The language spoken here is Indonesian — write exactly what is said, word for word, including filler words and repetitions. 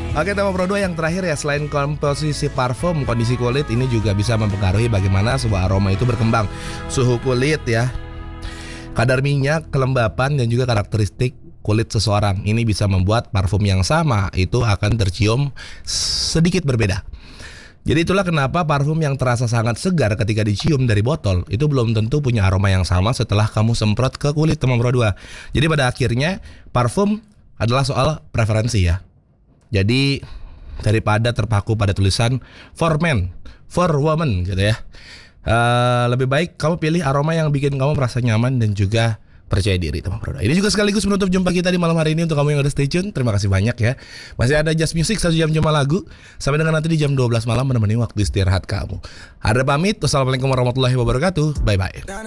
Oke, tema Pro dua yang terakhir ya, selain komposisi parfum, kondisi kulit ini juga bisa mempengaruhi bagaimana sebuah aroma itu berkembang. Suhu kulit ya, kadar minyak, kelembapan, dan juga karakteristik kulit seseorang. Ini bisa membuat parfum yang sama itu akan tercium sedikit berbeda. Jadi itulah kenapa parfum yang terasa sangat segar ketika dicium dari botol itu belum tentu punya aroma yang sama setelah kamu semprot ke kulit, teman Pro dua. Jadi pada akhirnya parfum adalah soal preferensi ya. Jadi daripada terpaku pada tulisan for men, for woman gitu ya, uh, lebih baik kamu pilih aroma yang bikin kamu merasa nyaman dan juga percaya diri, teman Pro dua. Ini juga sekaligus menutup jumpa kita di malam hari ini. Untuk kamu yang udah stay tune, terima kasih banyak ya. Masih ada Just Music satu jam cuma lagu. Sampai dengan nanti di jam dua belas malam menemani waktu istirahat kamu. Ada pamit. Wassalamualaikum warahmatullahi wabarakatuh. Bye bye.